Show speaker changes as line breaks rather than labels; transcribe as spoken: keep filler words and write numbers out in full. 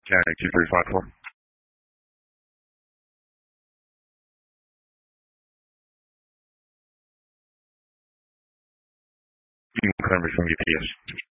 Mechanic two three five four. You can confirm from U P S.